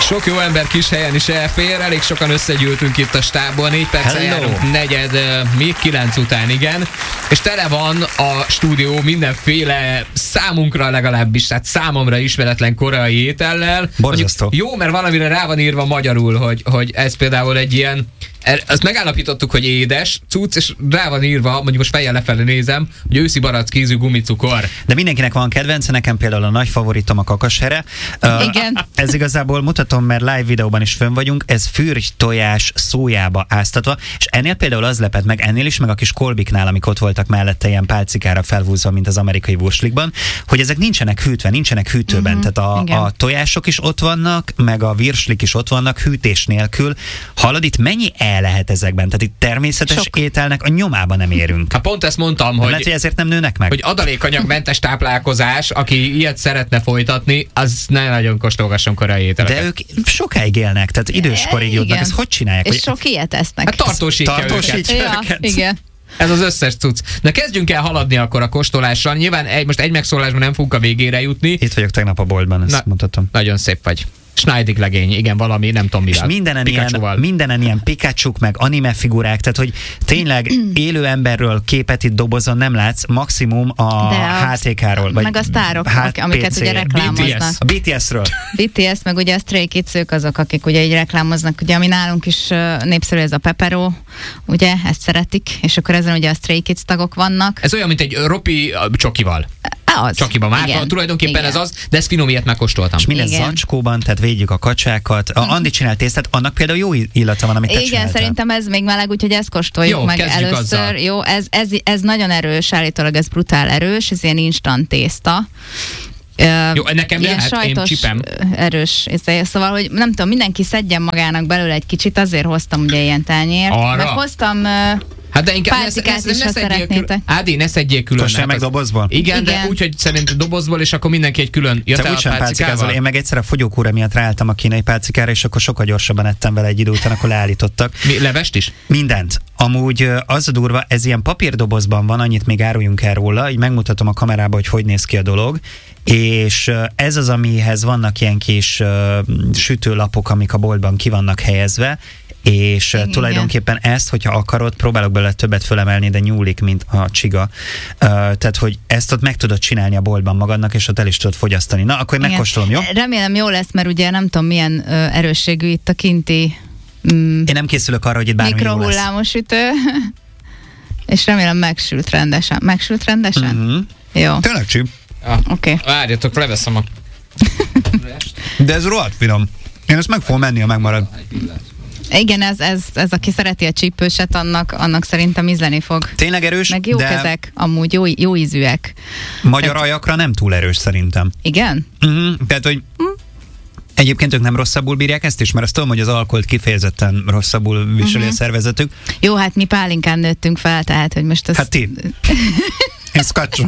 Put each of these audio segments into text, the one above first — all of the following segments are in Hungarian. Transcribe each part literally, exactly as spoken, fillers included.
Sok jó ember kis helyen is elfér, elég sokan összegyűltünk itt a stábban, négy perccel járunk negyed, még kilenc után, igen. És tele van a stúdió mindenféle számunkra legalábbis, tehát számomra ismeretlen koreai étellel. Borzasztó. Jó, mert valamire rá van írva magyarul, hogy, hogy ez például egy ilyen, azt megállapítottuk, hogy édes cucc, és rá van írva, mondjuk most fejjel lefelé nézem, hogy őszi barackízű gumicukor. De mindenkinek van kedvence, nekem például a nagy favoritom a kakashere. Igen. Uh, ez igazából mutatom, mert live videóban is fönn vagyunk, ez fürgy tojás szójába áztatva, és ennél például az lepett meg, ennél is, meg a kis kolbiknál, amik ott voltak mellette ilyen pálcikára felhúzva, mint az amerikai wurslikban, hogy ezek nincsenek hűtve, nincsenek hűtőben, mm-hmm. tehát a, a tojások is ott vannak, meg a virslik is ott vannak hűtés nélkül. Hallod, itt mennyi el lehet ezekben? Tehát itt természetes Sok. ételnek a nyomába nem érünk. Hát pont ezt mondtam, hogy, lehet, hogy ezért nem nőnek meg. Hogy adalékanyagmentes táplálkozás, aki ilyet szeretne folytatni, az ne nagyon kóstolgasson koreai ételeket. De ők sokáig élnek, tehát időskorig jutnak. Ezt hogy csinálják? És hogy sok ilyet esznek. Hát tartósítja, tartósítja őket. őket. Ja, igen. Ez az összes cucc. Na kezdjünk el haladni akkor a kóstolással. Nyilván egy, most egy megszólásban nem fogunk a végére jutni. Itt vagyok tegnap a boltban, ezt Na, mutatom. Nagyon szép vagy. Schneidig legény, igen, valami, nem tudom mivel. És mindenen ilyen, mindenen ilyen Pikachu-k, meg anime figurák, tehát hogy tényleg élő emberről képet itt dobozon nem látsz, maximum a há té ká-ról. Meg a sztárok, amiket ugye reklámoznak. A bé té es-ről. bé té es, meg ugye a Stray Kids, ők azok, akik ugye így reklámoznak, ugye ami nálunk is népszerű, ez a Pepero, ugye, ezt szeretik, és akkor ezen ugye a Stray Kids tagok vannak. Ez olyan, mint egy ropi csokival. Az. Csokiban márka, tulajdonképpen igen. Ez az, de ezt finom ilyet megkóstoltam. És minden zacskóban, tehát védjük a kacsákat. A Andi csinál tésztát, annak például jó illata van, amit te igen, csináltál. Szerintem ez még meleg, úgyhogy ezt kóstoljuk jó, meg először. Azzal. Jó, ez, ez, ez nagyon erős, állítólag ez brutál erős, ez ilyen instant tészta. Jó, nekem ilyen lehet, sajtos, én csipem. Erős, szóval, hogy nem tudom, mindenki szedjen magának belőle egy kicsit, azért hoztam ugye ilyen tányért. Arra? Meg hoztam hát de inkább pálcikát is, ha szeretnétek. Ádi, ne szedjél külön. Kóstolj meg dobozból? Igen, igen, de úgy, hogy szerintem dobozból, és akkor mindenki egy külön jött el a pálcikával. Én meg egyszer a fogyókúra miatt ráálltam a kínai pálcikára, és akkor sokkal gyorsabban ettem vele egy idő után, akkor leállítottak. Mi, levest is? Mindent. Amúgy az a durva, ez ilyen papírdobozban van, annyit még áruljunk el róla, így megmutatom a kamerába, hogy hogy néz ki a dolog, és ez az, amihez vannak ilyen kis uh, sütőlapok, amik a boltban ki vannak helyezve, és igen, tulajdonképpen igen. Ezt, hogyha akarod, próbálok belőle többet fölemelni, de nyúlik, mint a csiga. Uh, tehát, hogy ezt ott meg tudod csinálni a boltban magadnak, és ott el is tudod fogyasztani. Na, akkor én megkóstolom, jó? Remélem jó lesz, mert ugye nem tudom, milyen uh, erősségű itt a kinti mm, én nem készülök arra, hogy itt bármi jó lesz. Mikrohullámos sütő. És remélem megsült rendesen. Megsült rendesen? Uh-huh. Jó. Tényleg csíp. Ah, Oké. Okay. Várjatok, leveszem a... De ez rohadt finom. Én ezt meg fogom menni, ha megmarad. Igen, ez, ez, ez aki szereti a csípőset, annak, annak szerintem ízleni fog. Tényleg erős, meg jók de ezek, amúgy jó, jó ízűek. Magyar ajakra nem túl erős szerintem. Igen? Uh-huh. Tehát, hogy hm? Egyébként ők nem rosszabbul bírják ezt is, mert azt tudom, hogy az alkoholt kifejezetten rosszabbul viseli uh-huh. a szervezetük. Jó, hát mi pálinkán nőttünk fel, tehát, hogy most az... Hát ti. Én szkacsom.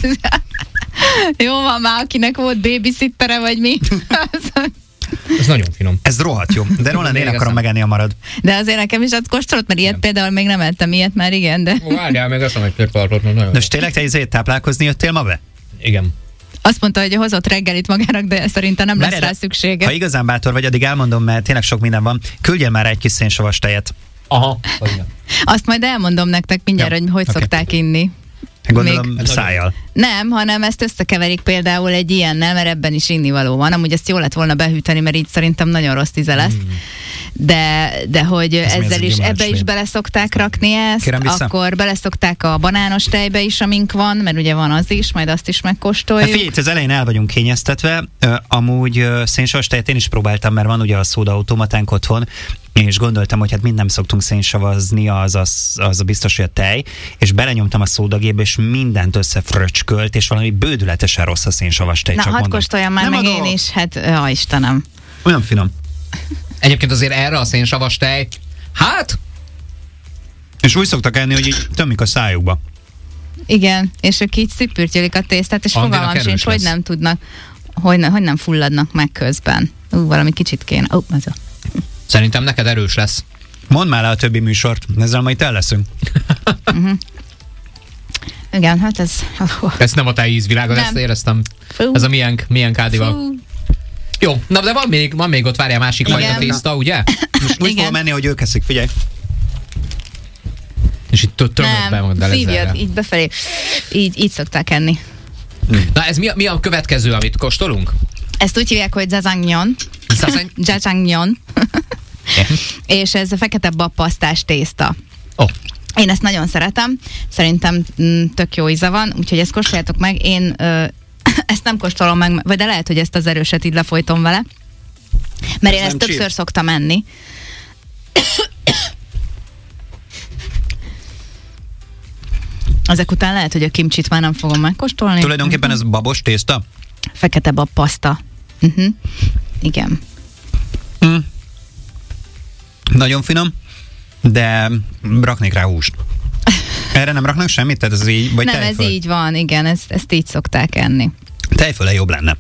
Jó van már, akinek volt babysittere, vagy mi. Ez nagyon finom. Ez rohadt jó, de róla én akarom megenni a marad. De azért nekem is azt kóstolott, mert ilyet igen. Például még nem ettem ilyet már, igen, de... Ó, várjál, meg eszem egy pérpartot, nagyon jó. De tényleg te izét táplálkozni jöttél ma be? Igen. Azt mondta, hogy hozott reggelit magának, de szerintem nem lesz rá szüksége. Ha igazán bátor vagy, addig elmondom, mert tényleg sok minden van. Küldjél már egy kis szénsavas tejet. Aha. Azt majd elmondom nektek mindjárt, ja, hogy hogy okay. szokták inni. Gondolom még... szájjal. Nem, hanem ezt összekeverik például egy ilyennel, mert ebben is innivaló van. Amúgy ezt jól lett volna behűteni, mert így szerintem nagyon rossz íze lesz. Mm. De, de hogy ez ezzel is, ebbe is beleszokták rakni ezt, akkor beleszokták a banános tejbe is, amink van, mert ugye van az is, majd azt is megkóstoljuk. Hát figyelj, az elején el vagyunk kényeztetve, amúgy szénsavas tejet én is próbáltam, mert van ugye a szódaautomatánk otthon, és gondoltam, hogy hát mind nem szoktunk szénsavazni, az, az, az a biztos, hogy a tej, és belenyomtam a szódagébe, és mindent összefröcskölt, és valami bődületesen rossz a szénsavas tej. Na, csak hadd kóstoljam már nem meg adom. Én is, hát, ja, Istenem. Olyan finom. Egyébként azért erre a szénsavas tej, hát... És úgy szoktak enni, hogy így tömik a szájukba. Igen, és ők így szipürtyölik a tésztát, és Andinak fogalmam sincs, hogy nem tudnak, hogy, ne, hogy nem fulladnak meg közben. Ú, valami kicsit kéne. Ó, ez a... Szerintem neked erős lesz. Mondd már le a többi műsort, ezzel majd el leszünk. uh-huh. Igen, hát ez... Ez nem a te ízvilágod, ezt éreztem. Fú. Ez a milyen, milyen kádival. Fú. Jó, na de van még, van még ott, várjál, másik fajta tészta, ugye? Most úgy fogom menni, hogy ők eszik, figyelj. És itt tömött be magad el ezzel. Így befelé. Így, így szokták enni. Na ez mi a, mi a következő, amit kóstolunk? Ezt úgy hívják, hogy jjajangmyeon. Jjajangmyeon. És ez a fekete babpasztás tészta. Oh. Én ezt nagyon szeretem. Szerintem m, tök jó íze van, úgyhogy ezt kóstoljátok meg. Én ö, ezt nem kóstolom meg, vagy de lehet, hogy ezt az erőset így lefolytom vele. Mert én ezt többször csíp. szoktam enni. Ezek után lehet, hogy a kimcsit már nem fogom megkóstolni. Tulajdonképpen ez babos tészta? Fekete bab paszta. Uh-huh. Igen. Mm. Nagyon finom, de raknék rá húst. Erre nem raknak semmit? Tehát ez így, vagy nem, tejföl? Ez így van, igen, ezt, ezt így szokták enni. Tejföle jobb lenne.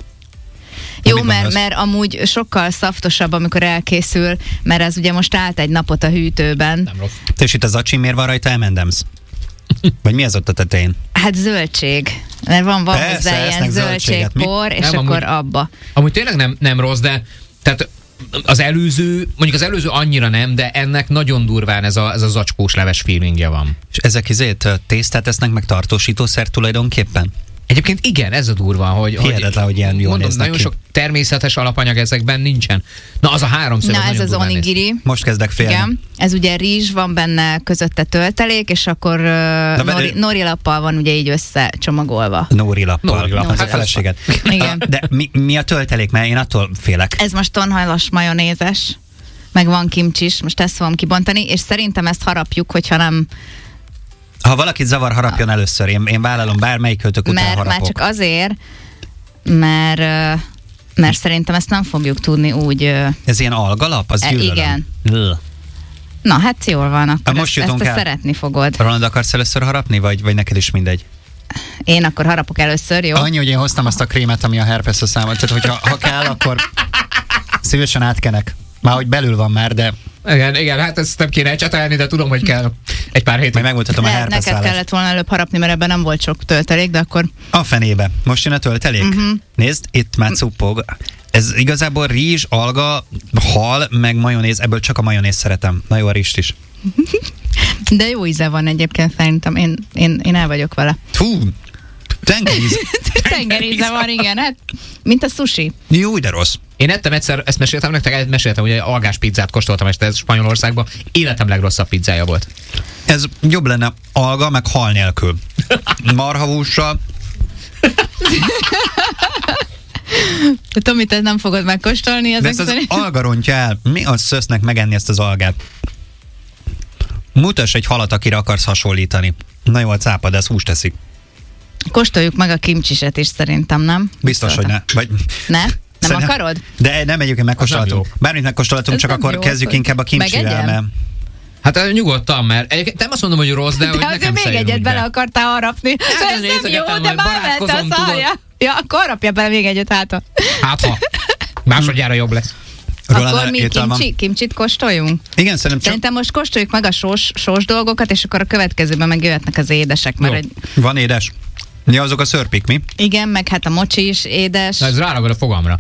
Jó, mert, mert amúgy sokkal szaftosabb, amikor elkészül, mert ez ugye most állt egy napot a hűtőben. Nem rossz. És itt az acsi, miért van rajta em and em's? Vagy mi az ott a tetején? Hát zöldség. Mert van, van Persze, hozzá ilyen zöldségpor, és nem, akkor amúgy, abba. Amúgy tényleg nem, nem rossz, de tehát az előző, mondjuk az előző annyira nem, de ennek nagyon durván ez a, ez a zacskós leves feelingje van. És ezek izét tésztát esznek meg tartósítószer tulajdonképpen? Egyébként igen, ez a durva, hogy... Hihetetlen, hogy ilyen jól mondom, néznek nagyon ki. sok természetes alapanyag ezekben nincsen. Na, az a háromszög. Na, ez az onigiri. Most kezdek félni. Igen, ez ugye rizs, van benne közötte töltelék, és akkor uh, nori, nori lappal van ugye így összecsomagolva. Nóri lappal. Nóri lappal. Az a feleséged. Igen. De mi, mi a töltelék? Mert én attól félek. Ez most tonhalas majonézes, meg van kimcsis, most ezt fogom kibontani, és szerintem ezt harapjuk, hogyha nem... Ha valakit zavar, harapjon először. Én, én vállalom, bármelyik költök után mert harapok. Már csak azért, mert, mert szerintem ezt nem fogjuk tudni úgy... Ez ilyen algalap? Az e, gyűlölöm. Igen. Ugh. Na, hát jól van, akkor most ezt, ezt el. szeretni fogod. Roland, akarsz először harapni, vagy, vagy neked is mindegy? Én akkor harapok először, jó? Annyi, hogy én hoztam azt a krémet, ami a herpes a számot. Tehát, hogyha ha kell, akkor szívesen átkenek. Már hogy belül van már, de... Igen, igen, hát ezt nem kéne ecsetelni, de tudom, hogy kell egy pár hétig. Majd megmutatom a Le, herpes neked állást. kellett volna előbb harapni, mert ebben nem volt sok töltelék, de akkor... A fenébe. Most jön a töltelék? Uh-huh. Nézd, itt már cuppog. Ez igazából rizs, alga, hal, meg majonéz. Ebből csak a majonéz szeretem. Na jó, a rizst is. De jó íze van egyébként, szerintem. Én, én, én el vagyok vele. Fú, tengeríz. Tengeríze van, igen. Hát, mint a sushi. Jó, de rossz. Én ettem egyszer, ezt meséltem nektek, meséltem, hogy egy algás pizzát kóstoltam este Spanyolországban. Életem legrosszabb pizzája volt. Ez jobb lenne alga, meg hal nélkül. Marhavússal. Tomi, te nem fogod megkóstolni ezek De ezt az szerint? alga rontja el. Mi az szösznek megenni ezt az algát? Mutass egy halat, akire akarsz hasonlítani. Na jó, a cápa, de ez húst teszik. Kóstoljuk meg a kimcsiset is szerintem, nem? Biztos, hogy ne. Vagy... Ne? Nem Szerintem... akarod? De nem egyébként megkóstolhatunk. Bármit megkóstolhatunk, Ez csak nem akkor jó, kezdjük hogy inkább a kimcsivel, megegyem? mert... Hát nyugodtan, mert egyébként nem azt mondom, hogy rossz, de, De hogy azért nekem még se jön egyet úgy bele be. akartál harapni. Hát Ez azért nem jó, nézegetem, de hogy már vette a barátkozom, szarja. tudod. Ja, akkor harapja bele még egyet hátra. Hát ha. Másodjára jobb lesz. Akkor mi kimcsi, kimcsit kóstoljunk? Igen, szerintem csak... Szerintem most kóstoljuk meg a sós, sós dolgokat, és akkor a következőben meg jöhetnek az édesek. Mert Jó. egy, Van édes. Ja, azok a szörpik, mi? igen, meg hát a mocsi is édes. Na ez ráragad a fogamra.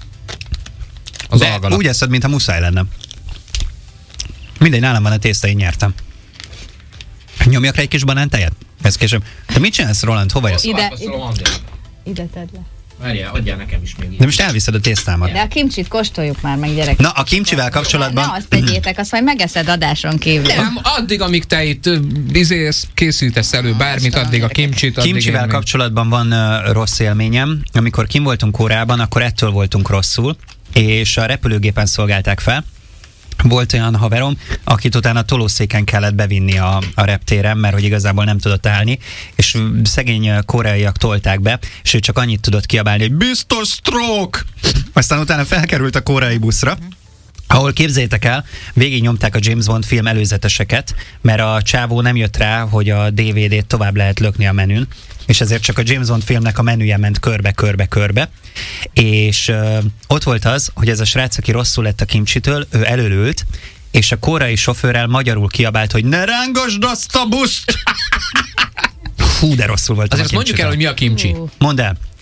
Az De algalap. úgy eszed, mintha muszáj lenne. Mindegy, nálam van a tészta, én nyertem. Nyomjak rá egy kis banántejet? Ez később. Te mit csinálsz, Roland? Hova jössz? Ide, ide tedd le. Várjál, adjál nekem is még. De most elviszed a tésztámat. De a kimcsit kóstoljuk már meg, gyerek. Na, a kimcsivel kapcsolatban... Ne azt tegyétek, azt majd megeszed adáson kívül. Nem, addig, amíg te itt izész, készítesz elő bármit, addig a kimcsit, addig Kimcsivel én még- kapcsolatban van uh, rossz élményem. Amikor kim voltunk Kóreában, akkor ettől voltunk rosszul, és a repülőgépen szolgálták fel. Volt olyan haverom, akit utána tolószéken kellett bevinni a, a reptéren, mert hogy igazából nem tudott állni, és szegény koreaiak tolták be, és ő csak annyit tudott kiabálni, hogy biztos stroke! Aztán utána felkerült a koreai buszra, ahol képzeljétek el, végignyomták a James Bond film előzeteseket, mert a csávó nem jött rá, hogy a dé vé dét tovább lehet lökni a menün, és ezért csak a James Bond filmnek a menüje ment körbe, körbe, körbe, és uh, ott volt az, hogy ez a srác, aki rosszul lett a kimcsitől, ő elölült, és a koreai sofőrrel magyarul kiabált, hogy ne rángasd azt a buszt! Hú, de rosszul volt. Azért azt mondjuk el, hogy mi a kimcsi. Hú. Mondd el.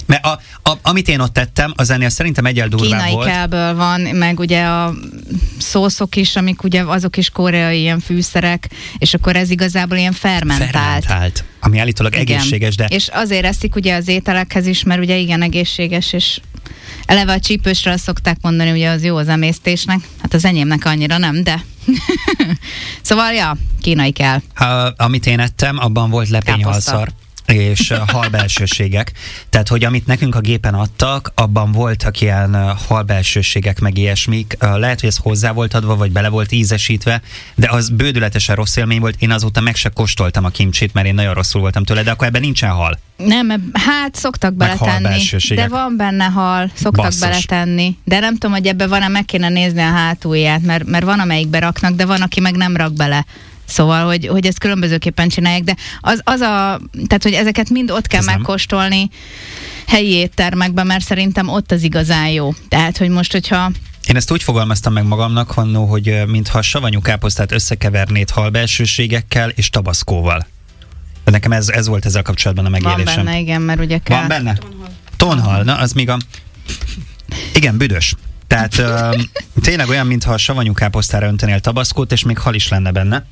Mert a, a, amit én ott tettem, az ennél szerintem egyel durvább Kínai volt. kábel van, meg ugye a szószok is, amik ugye azok is koreai ilyen fűszerek, és akkor ez igazából ilyen fermentált. Fermentált, ami állítólag igen. egészséges, de... És azért eszik ugye az ételekhez is, mert ugye igen egészséges, és eleve a csípősre azt szokták mondani, ugye az jó az emésztésnek. Hát az enyémnek annyira nem, de... Szóval, ja, kínai kell. Ha, amit én ettem, abban volt lepényhalszar és uh, halbelsőségek. Tehát, hogy amit nekünk a gépen adtak, abban voltak ilyen uh, halbelsőségek, meg ilyesmik. Uh, lehet, hogy ez hozzá volt adva, vagy bele volt ízesítve, de az bődületesen rossz élmény volt. Én azóta meg se kóstoltam a kimcsit, mert én nagyon rosszul voltam tőle, de akkor ebben nincsen hal. Nem, hát szoktak beletenni, de van benne hal, szoktak Basszus. beletenni. De nem tudom, hogy ebbe van-e, meg kéne nézni a hátulját, mert, mert van, amelyikbe raknak, de van, aki meg nem rak bele. Szóval, hogy, hogy ezt különbözőképpen csinálják, de az, az a, tehát, hogy ezeket mind ott kell Ez megkóstolni helyi éttermekben, mert szerintem ott az igazán jó. Tehát, hogy most, hogyha... Én ezt úgy fogalmaztam meg magamnak, Hannó, hogy uh, mintha savanyú káposztát összekevernéd halbelsőségekkel és tabaszkóval. De nekem ez, ez volt ezzel kapcsolatban a megélésem. Van benne, igen, mert ugye kell... Van benne? Tonhal. Na, az még a... Igen, büdös. Tehát uh, tényleg olyan, mintha a savanyú káposztára öntenél tabaszkót, és még hal is lenne benne.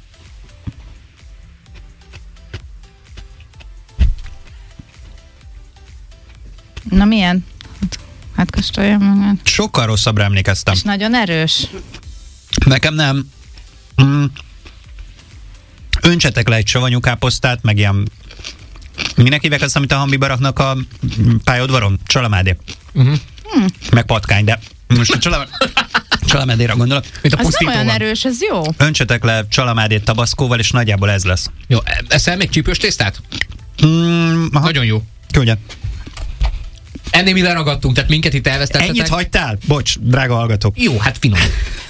Na milyen? Hát kóstoljam meg. Sokkal rosszabbra emlékeztem. És nagyon erős. Nekem nem. Mm. Öntsetek le egy savanyú káposztát, meg ilyen... Minek hívják azt, amit a hambiba raknak a pályaudvaron? Csalamádé. Uh-huh. Hmm. Meg patkány, de most a csalam... csalamádéra gondolok. Mint a az nem olyan erős, ez jó. Öntsetek le csalamádét tabaszkóval, és nagyjából ez lesz. Jó, eszel még csípős tésztát? Mm, nagyon jó. Küldje. Ennél mi leragadtunk, tehát minket itt elvesztettetek. Ennyit hagytál? Bocs, drága hallgatók. Jó, hát finom.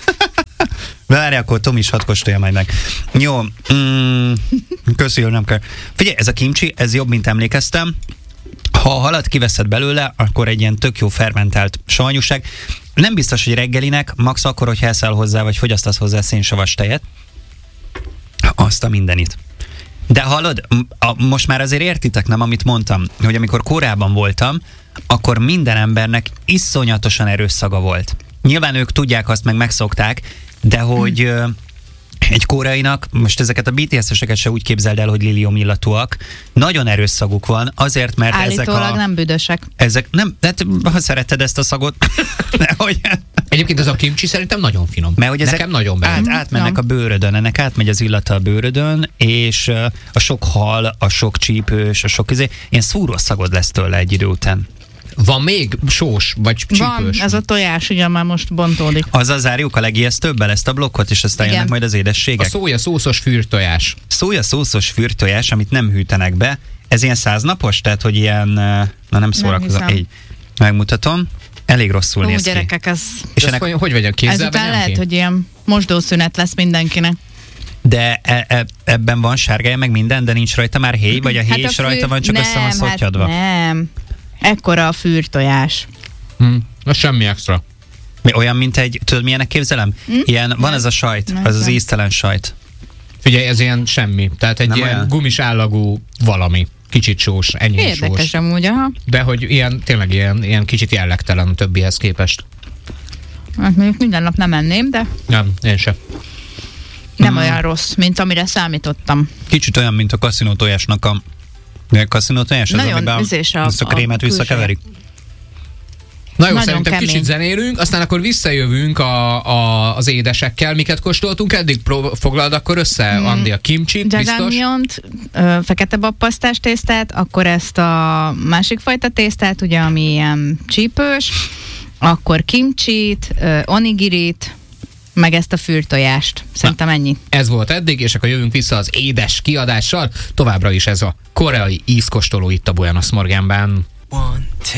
Várj, akkor Tom is hadd kóstolja majd meg. Jó, mm, köszi, nem kell. Figyelj, ez a kimcsi, ez jobb, mint emlékeztem. Ha a halat kiveszed belőle, akkor egy ilyen tök jó fermentált savanyúság. Nem biztos, hogy reggelinek, max akkor, hogyha eszel hozzá, vagy fogyasztasz hozzá szénsavas tejet. Azt a mindenit. De hallod, a, most már azért értitek, nem, amit mondtam, hogy amikor korábban voltam, akkor minden embernek iszonyatosan erős szaga volt. Nyilván ők tudják azt, meg megszokták, de hogy hmm. egy koreainak, most ezeket a bé té es-eseket se úgy képzeld el, hogy lilium illatúak, nagyon erős szaguk van, azért, mert állítólag ezek a... nem büdösek. Ezek nem, de ha szereted ezt a szagot, hogy... Egyébként ez a kimcsi szerintem nagyon finom. Mert hogy ezek nekem nagyon bejön. át, átmennek a bőrödön, ennek átmegy az illata a bőrödön, és a sok hal, a sok csípős, a sok közé, ilyen szúrós szagod lesz tőle egy idő után. Van még sós, vagy csípős? Van, ez a tojás, ugye már most bontódik. Azzal zárjuk a legijesztőbbel ezt a blokkot, és aztán jönnek majd az édességek. A szója szószos fűrtojás. Szója szószos fűrtojás, amit nem hűtenek be. Ez ilyen száznapos, tehát, hogy ilyen, na nem szórakozom, így megmutatom. Elég rosszul Ó, néz ki. gyerekek, ez... És ennek, hogy, hogy vegyem kézzel? Ezután lehet, ki? Hogy ilyen mosdószünet lesz mindenkinek. De e, e, ebben van sárgája meg minden, de nincs rajta már héj, vagy a héj hát is fűr... rajta van, csak nem, össze van szottyadva? Hát nem, ekkora a fűrtojás. Hmm. Na semmi extra. Mi, olyan, mint egy, tudod milyenek képzelem? Hmm? Ilyen, van nem. Ez a sajt, nem. Az az íztelen sajt. Figyelj, ez ilyen semmi. Tehát egy nem ilyen olyan? Gumis állagú valami. Kicsit sós, ennyi sós. Érdekes amúgy, aha. De hogy ilyen, tényleg ilyen, ilyen kicsit jellegtelen a többihez képest. Hát mondjuk minden nap nem enném, de... Nem, én sem. Nem hmm. olyan rossz, mint amire számítottam. Kicsit olyan, mint a kaszinó tojásnak a... A kaszinó tojás, az, amiben a, a, a krémet visszakeverik. Na jó, nagyon szerintem kemény. Kicsit zenélünk, aztán akkor visszajövünk a, a, az édesekkel, miket kóstoltunk eddig. Pró- foglald akkor össze, hmm. Andi, a kimcsit, biztos? Fekete babpasztás tésztát, akkor ezt a másik fajta tésztát, ugye, ami ilyen csípős, akkor kimcsit, ö, onigirit, meg ezt a fűrtojást. Szerintem Na, ennyi. Ez volt eddig, és akkor jövünk vissza az édes kiadással. Továbbra is ez a koreai ízkóstoló itt a Buenos Morganben. One, two.